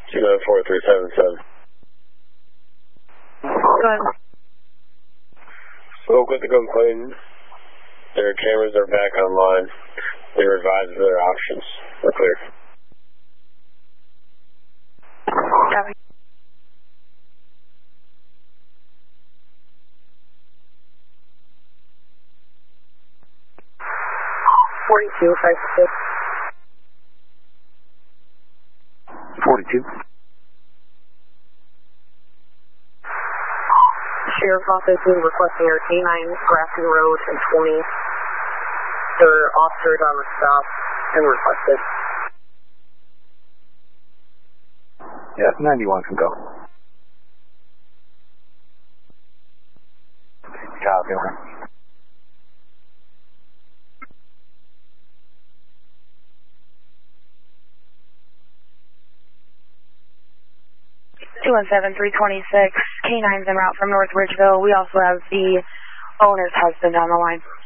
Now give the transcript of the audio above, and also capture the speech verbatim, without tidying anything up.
two nine four three seven seven. Go ahead. Spoke with the complainant. Their cameras are back online. They were advised of their options. We're clear. Copy. Forty-two, five six. Forty-two. Sheriff's Office is requesting our canines, Grafton Road and twenty. There are officers on the stop and requested. Yeah, ninety-one can go. Copy, over. two one seven, three twenty-six, canines en route from North Ridgeville. We also have the owner's husband on the line.